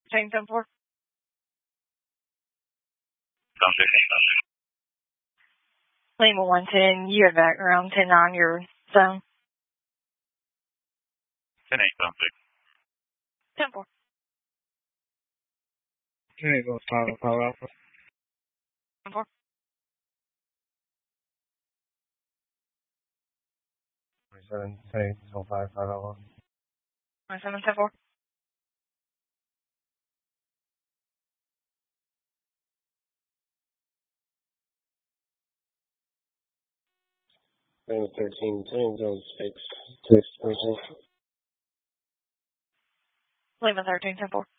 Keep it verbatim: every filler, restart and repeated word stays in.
Change ten four. Lima one ten, you have background ten nine, your zone. ten eight, zone six. ten four. ten eight, go five, five alpha. ten four. twenty-seven, ten eight, go five, five alpha. twenty-seven, ten four. thirteen, ten, zone six, six, twenty-four. Lima thirteen, ten four.